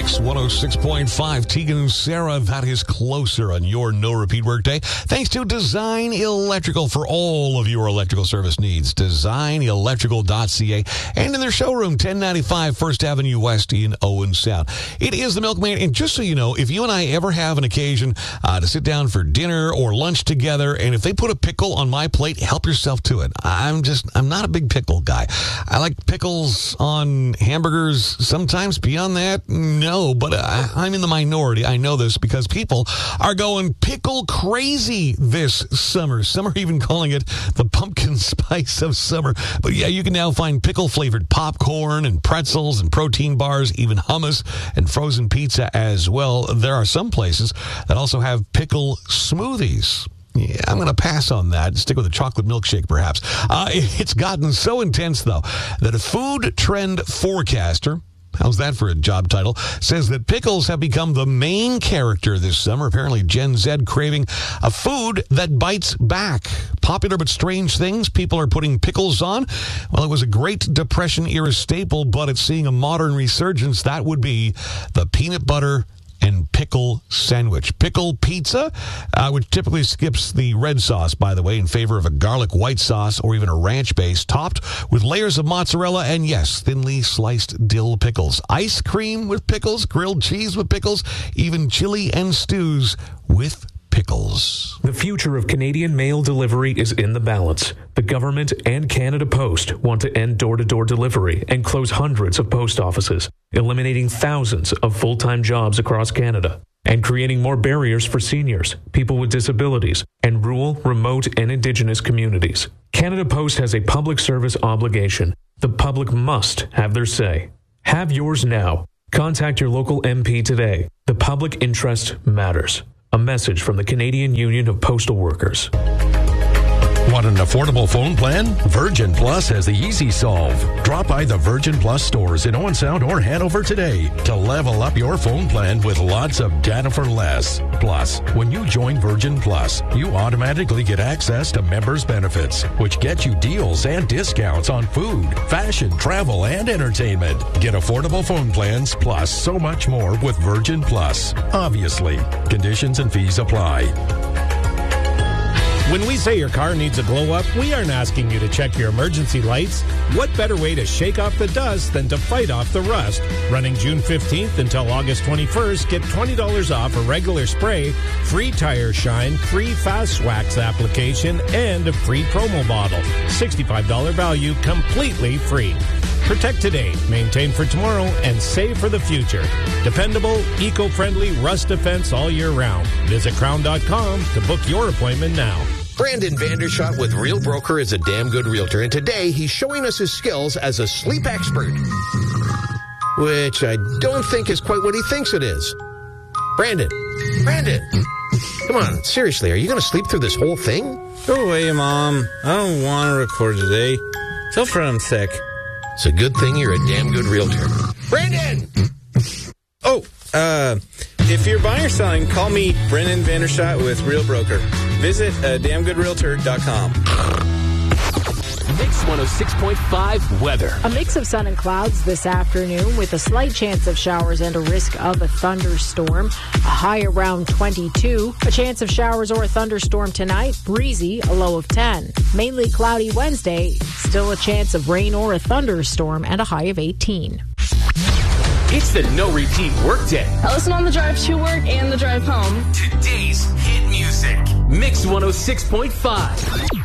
Mix 106.5, Tegan and Sarah, that is Closer on your no-repeat workday. Thanks to Design Electrical for all of your electrical service needs. DesignElectrical.ca and in their showroom, 1095 First Avenue West in Owen Sound. It is the Milkman, and just so you know, if you and I ever have an occasion to sit down for dinner or lunch together, and if they put a pickle on my plate, help yourself to it. I'm not a big pickle guy. I like pickles on hamburgers sometimes. Beyond that, no, but I'm in the minority. I know this because people are going pickle crazy this summer. Some are even calling it the pumpkin spice of summer. But yeah, you can now find pickle-flavored popcorn and pretzels and protein bars, even hummus and frozen pizza as well. There are some places that also have pickle smoothies. Yeah, I'm going to pass on that. Stick with a chocolate milkshake, perhaps. It's gotten so intense, though, that a food trend forecaster, how's that for a job title, says that pickles have become the main character this summer. Apparently, Gen Z craving a food that bites back. Popular but strange things people are putting pickles on. Well, it was a Great Depression-era staple, but it's seeing a modern resurgence. That would be the peanut butter and pickle sandwich. Pickle pizza, which typically skips the red sauce, by the way, in favor of a garlic white sauce or even a ranch base, topped with layers of mozzarella and, yes, thinly sliced dill pickles. Ice cream with pickles, grilled cheese with pickles, even chili and stews with pickles. The future of Canadian mail delivery is in the balance. The government and Canada Post want to end door-to-door delivery and close hundreds of post offices, eliminating thousands of full-time jobs across Canada, and creating more barriers for seniors, people with disabilities, and rural, remote, and Indigenous communities. Canada Post has a public service obligation. The public must have their say. Have yours now. Contact your local MP today. The public interest matters. A message from the Canadian Union of Postal Workers. Want an affordable phone plan? Virgin Plus has the easy solve. Drop by the Virgin Plus stores in Owen Sound or Hanover today to level up your phone plan with lots of data for less. Plus, when you join Virgin Plus, you automatically get access to members' benefits, which get you deals and discounts on food, fashion, travel, and entertainment. Get affordable phone plans plus so much more with Virgin Plus. Obviously, conditions and fees apply. When we say your car needs a glow-up, we aren't asking you to check your emergency lights. What better way to shake off the dust than to fight off the rust? Running June 15th until August 21st, get $20 off a regular spray, free tire shine, free fast wax application, and a free promo bottle. $65 value, completely free. Protect today, maintain for tomorrow, and save for the future. Dependable, eco-friendly rust defense all year round. Visit crown.com to book your appointment now. Brandon Vandershot with Real Broker is a damn good realtor, and today he's showing us his skills as a sleep expert, which I don't think is quite what he thinks it is. Brandon, come on, seriously, are you going to sleep through this whole thing? Go away, Mom. I don't want to record today. Tell Fred I'm sick. It's a good thing you're a damn good realtor. Brandon! If you're buying or selling, call me, Brendan Vandershot with Real Broker. Visit damngoodrealtor.com. Mix 106.5 weather. A mix of sun and clouds this afternoon with a slight chance of showers and a risk of a thunderstorm. A high around 22. A chance of showers or a thunderstorm tonight. Breezy, a low of 10. Mainly cloudy Wednesday. Still a chance of rain or a thunderstorm and a high of 18. It's the No Repeat Workday. I listen on the drive to work and the drive home. Today's hit music. Mix 106.5.